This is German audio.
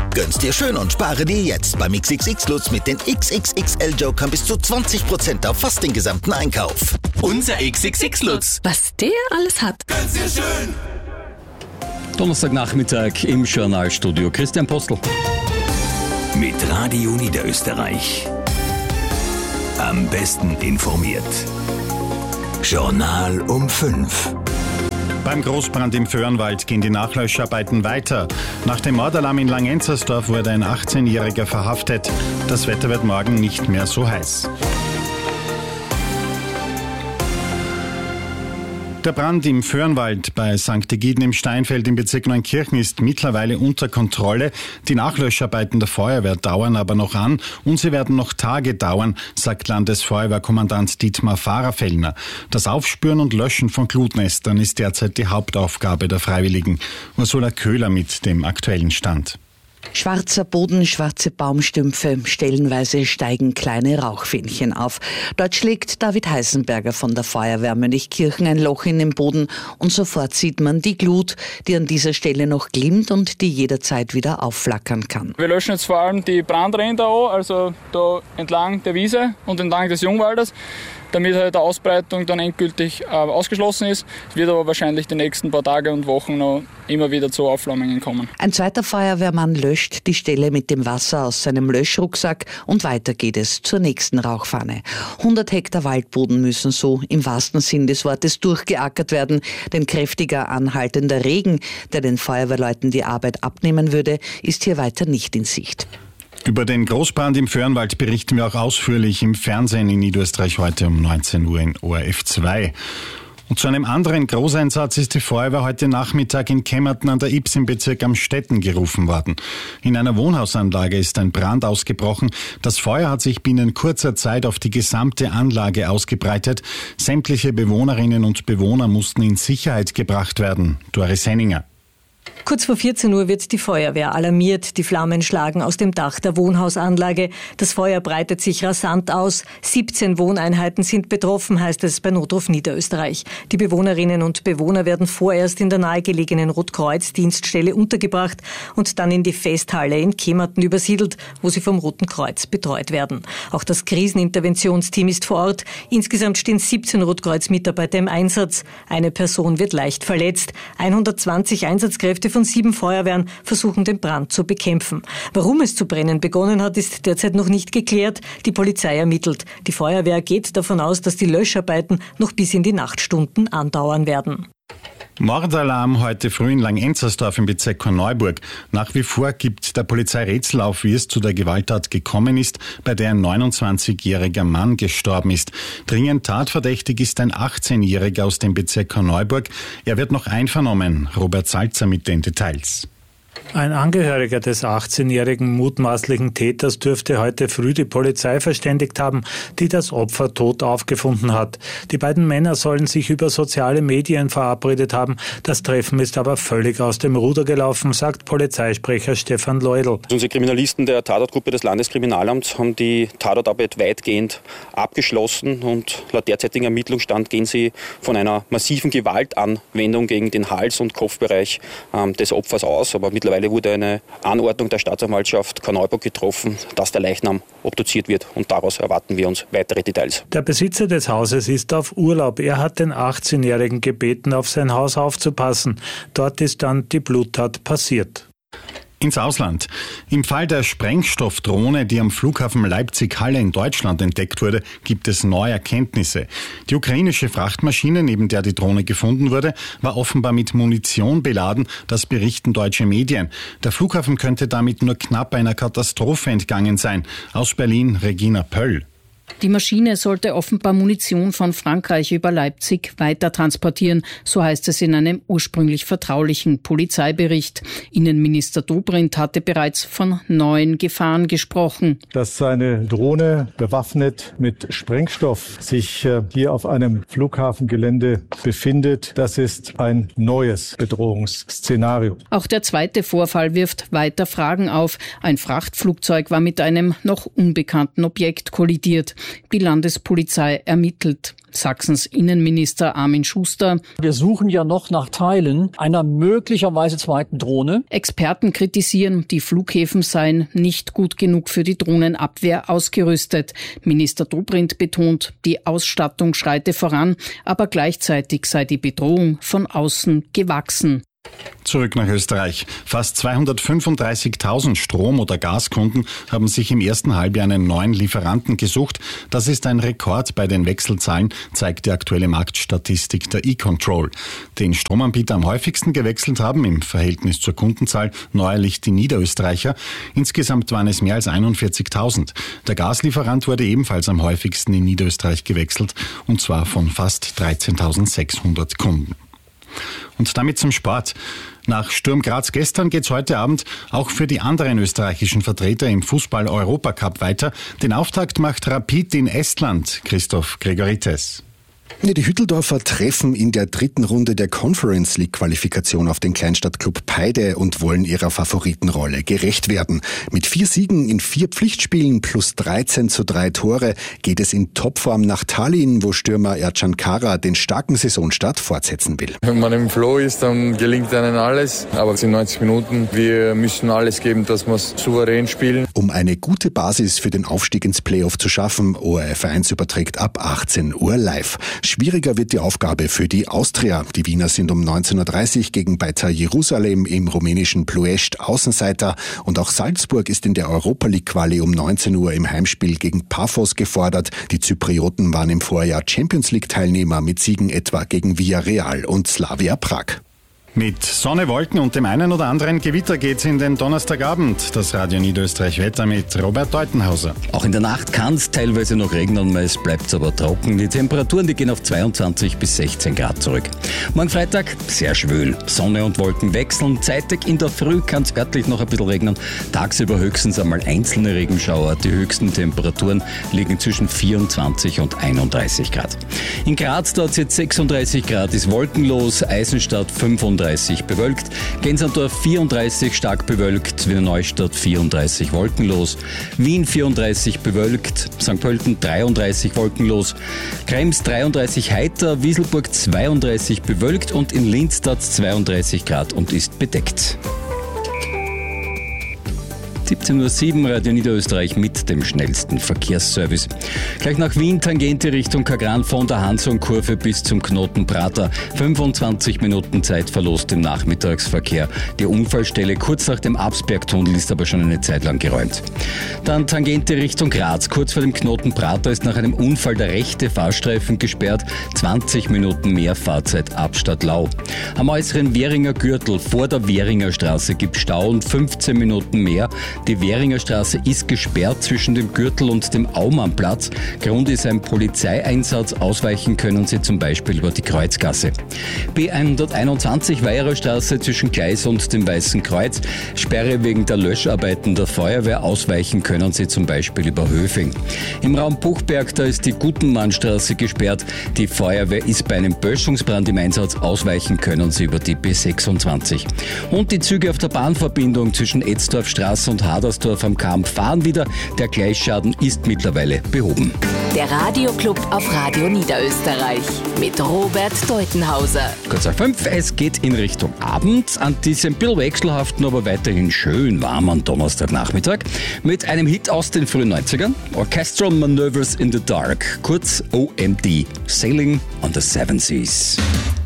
Gönn's dir schön und spare dir jetzt beim XXX Lutz mit den XXXL-Jokern bis zu 20% auf fast den gesamten Einkauf. Unser XXX Lutz. Was der alles hat. Gönn's dir schön. Donnerstagnachmittag im Journalstudio. Christian Postel. Mit Radio Niederösterreich. Am besten informiert. Journal um 5. Beim Großbrand im Föhrenwald gehen die Nachlöscharbeiten weiter. Nach dem Mordalarm in Langenzersdorf wurde ein 18-Jähriger verhaftet. Das Wetter wird morgen nicht mehr so heiß. Der Brand im Föhrenwald bei St. Egiden im Steinfeld im Bezirk Neunkirchen ist mittlerweile unter Kontrolle. Die Nachlöscharbeiten der Feuerwehr dauern aber noch an und sie werden noch Tage dauern, sagt Landesfeuerwehrkommandant Dietmar Fahrerfellner. Das Aufspüren und Löschen von Glutnestern ist derzeit die Hauptaufgabe der Freiwilligen. Ursula Köhler mit dem aktuellen Stand. Schwarzer Boden, schwarze Baumstümpfe, stellenweise steigen kleine Rauchfähnchen auf. Dort schlägt David Heisenberger von der Feuerwehr Mönchkirchen ein Loch in den Boden und sofort sieht man die Glut, die an dieser Stelle noch glimmt und die jederzeit wieder aufflackern kann. Wir löschen jetzt vor allem die Brandränder an, also da entlang der Wiese und entlang des Jungwaldes, damit halt eine Ausbreitung dann endgültig ausgeschlossen ist. Es wird aber wahrscheinlich die nächsten paar Tage und Wochen noch immer wieder zu Aufflammungen kommen. Ein zweiter Feuerwehrmann löscht die Stelle mit dem Wasser aus seinem Löschrucksack und weiter geht es zur nächsten Rauchfahne. 100 Hektar Waldboden müssen so im wahrsten Sinn des Wortes durchgeackert werden, denn kräftiger anhaltender Regen, der den Feuerwehrleuten die Arbeit abnehmen würde, ist hier weiter nicht in Sicht. Über den Großbrand im Föhrenwald berichten wir auch ausführlich im Fernsehen in Niederösterreich heute um 19 Uhr in ORF 2. Und zu einem anderen Großeinsatz ist die Feuerwehr heute Nachmittag in Kemmerten an der Ybbs im Bezirk Amstetten gerufen worden. In einer Wohnhausanlage ist ein Brand ausgebrochen. Das Feuer hat sich binnen kurzer Zeit auf die gesamte Anlage ausgebreitet. Sämtliche Bewohnerinnen und Bewohner mussten in Sicherheit gebracht werden. Doris Henninger. Kurz vor 14 Uhr wird die Feuerwehr alarmiert. Die Flammen schlagen aus dem Dach der Wohnhausanlage. Das Feuer breitet sich rasant aus. 17 Wohneinheiten sind betroffen, heißt es bei Notruf Niederösterreich. Die Bewohnerinnen und Bewohner werden vorerst in der nahegelegenen Rotkreuz-Dienststelle untergebracht und dann in die Festhalle in Kemmerten übersiedelt, wo sie vom Roten Kreuz betreut werden. Auch das Kriseninterventionsteam ist vor Ort. Insgesamt stehen 17 Rotkreuz-Mitarbeiter im Einsatz. Eine Person wird leicht verletzt. 120 Einsatzkräfte von 7 Feuerwehren versuchen, den Brand zu bekämpfen. Warum es zu brennen begonnen hat, ist derzeit noch nicht geklärt. Die Polizei ermittelt. Die Feuerwehr geht davon aus, dass die Löscharbeiten noch bis in die Nachtstunden andauern werden. Mordalarm heute früh in Langenzersdorf im Bezirk Korneuburg. Nach wie vor gibt der Polizei Rätsel auf, wie es zu der Gewalttat gekommen ist, bei der ein 29-jähriger Mann gestorben ist. Dringend tatverdächtig ist ein 18-jähriger aus dem Bezirk Korneuburg. Er wird noch einvernommen. Robert Salzer mit den Details. Ein Angehöriger des 18-jährigen mutmaßlichen Täters dürfte heute früh die Polizei verständigt haben, die das Opfer tot aufgefunden hat. Die beiden Männer sollen sich über soziale Medien verabredet haben. Das Treffen ist aber völlig aus dem Ruder gelaufen, sagt Polizeisprecher Stefan Leudl. Unsere Kriminalisten der Tatortgruppe des Landeskriminalamts haben die Tatortarbeit weitgehend abgeschlossen und laut derzeitigem Ermittlungsstand gehen sie von einer massiven Gewaltanwendung gegen den Hals- und Kopfbereich des Opfers aus. Aber mittlerweile wurde eine Anordnung der Staatsanwaltschaft Korneuburg getroffen, dass der Leichnam obduziert wird und daraus erwarten wir uns weitere Details. Der Besitzer des Hauses ist auf Urlaub. Er hat den 18-Jährigen gebeten, auf sein Haus aufzupassen. Dort ist dann die Bluttat passiert. Ins Ausland. Im Fall der Sprengstoffdrohne, die am Flughafen Leipzig-Halle in Deutschland entdeckt wurde, gibt es neue Erkenntnisse. Die ukrainische Frachtmaschine, neben der die Drohne gefunden wurde, war offenbar mit Munition beladen, das berichten deutsche Medien. Der Flughafen könnte damit nur knapp einer Katastrophe entgangen sein. Aus Berlin, Regina Pöll. Die Maschine sollte offenbar Munition von Frankreich über Leipzig weiter transportieren, so heißt es in einem ursprünglich vertraulichen Polizeibericht. Innenminister Dobrindt hatte bereits von neuen Gefahren gesprochen. Dass eine Drohne bewaffnet mit Sprengstoff sich hier auf einem Flughafengelände befindet, das ist ein neues Bedrohungsszenario. Auch der zweite Vorfall wirft weiter Fragen auf. Ein Frachtflugzeug war mit einem noch unbekannten Objekt kollidiert. Die Landespolizei ermittelt. Sachsens Innenminister Armin Schuster. Wir suchen ja noch nach Teilen einer möglicherweise zweiten Drohne. Experten kritisieren, die Flughäfen seien nicht gut genug für die Drohnenabwehr ausgerüstet. Minister Dobrindt betont, die Ausstattung schreite voran, aber gleichzeitig sei die Bedrohung von außen gewachsen. Zurück nach Österreich. Fast 235.000 Strom- oder Gaskunden haben sich im ersten Halbjahr einen neuen Lieferanten gesucht. Das ist ein Rekord bei den Wechselzahlen, zeigt die aktuelle Marktstatistik der E-Control. Den Stromanbieter am häufigsten gewechselt haben im Verhältnis zur Kundenzahl neuerlich die Niederösterreicher. Insgesamt waren es mehr als 41.000. Der Gaslieferant wurde ebenfalls am häufigsten in Niederösterreich gewechselt, und zwar von fast 13.600 Kunden. Und damit zum Sport. Nach Sturm Graz gestern geht's heute Abend auch für die anderen österreichischen Vertreter im Fußball-Europacup weiter. Den Auftakt macht Rapid in Estland. Christoph Gregorites. Die Hütteldorfer treffen in der dritten Runde der Conference League Qualifikation auf den Kleinstadtklub Peide und wollen ihrer Favoritenrolle gerecht werden. Mit 4 Siegen in 4 Pflichtspielen plus 13:3 Tore geht es in Topform nach Tallinn, wo Stürmer Ercan Kara den starken Saisonstart fortsetzen will. Wenn man im Flow ist, dann gelingt einem alles. Aber es sind 90 Minuten. Wir müssen alles geben, dass wir es souverän spielen. Um eine gute Basis für den Aufstieg ins Playoff zu schaffen, ORF 1 überträgt ab 18 Uhr live. Schwieriger wird die Aufgabe für die Austria. Die Wiener sind um 19:30 Uhr gegen Beitar Jerusalem im rumänischen Ploiești Außenseiter. Und auch Salzburg ist in der Europa League Quali um 19 Uhr im Heimspiel gegen Paphos gefordert. Die Zyprioten waren im Vorjahr Champions League Teilnehmer mit Siegen etwa gegen Villarreal und Slavia Prag. Mit Sonne, Wolken und dem einen oder anderen Gewitter geht's in den Donnerstagabend. Das Radio Niederösterreich Wetter mit Robert Deutenhauser. Auch in der Nacht kann es teilweise noch regnen, es bleibt aber trocken. Die Temperaturen, die gehen auf 22 bis 16 Grad zurück. Morgen Freitag sehr schwül. Sonne und Wolken wechseln. Zeitig in der Früh kann es örtlich noch ein bisschen regnen. Tagsüber höchstens einmal einzelne Regenschauer. Die höchsten Temperaturen liegen zwischen 24 und 31 Grad. In Graz dort jetzt 36 Grad, ist wolkenlos. Eisenstadt 35 bewölkt, Gensandorf 34 stark bewölkt, Wiener Neustadt 34 wolkenlos, Wien 34 bewölkt, St. Pölten 33 wolkenlos, Krems 33 heiter, Wieselburg 32 bewölkt und in Linz dort 32 Grad und ist bedeckt. 17:07 Uhr, Radio Niederösterreich mit dem schnellsten Verkehrsservice. Gleich nach Wien, Tangente Richtung Kagran von der Hansson-Kurve bis zum Knoten Prater. 25 Minuten Zeitverlust im Nachmittagsverkehr. Die Unfallstelle kurz nach dem Absbergtunnel ist aber schon eine Zeit lang geräumt. Dann Tangente Richtung Graz. Kurz vor dem Knoten Prater ist nach einem Unfall der rechte Fahrstreifen gesperrt. 20 Minuten mehr Fahrzeit ab Stadtlau. Am äußeren Währinger Gürtel vor der Währinger Straße gibt Stau und 15 Minuten mehr. Die Währinger Straße ist gesperrt zwischen dem Gürtel und dem Aumannplatz. Grund ist ein Polizeieinsatz. Ausweichen können Sie zum Beispiel über die Kreuzgasse. B121 Weiherer Straße zwischen Gleis und dem Weißen Kreuz. Sperre wegen der Löscharbeiten der Feuerwehr. Ausweichen können Sie zum Beispiel über Höfing. Im Raum Buchberg, da ist die Gutenmannstraße gesperrt. Die Feuerwehr ist bei einem Böschungsbrand im Einsatz. Ausweichen können Sie über die B26. Und die Züge auf der Bahnverbindung zwischen Etzdorfstraße und Hadersdorf am Kamp fahren wieder. Der Gleisschaden ist mittlerweile behoben. Der Radioclub auf Radio Niederösterreich mit Robert Deutenhauser. Kurz nach 5, es geht in Richtung Abend an diesem bisschen wechselhaften, aber weiterhin schön warmen Donnerstagnachmittag mit einem Hit aus den frühen 90ern. Orchestral Maneuvers in the Dark, kurz OMD, Sailing on the Seven Seas.